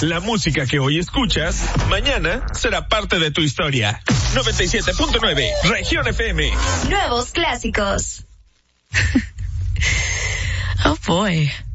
La música que hoy escuchas, mañana será parte de tu historia. 97.9, Región FM. Nuevos clásicos. Oh boy.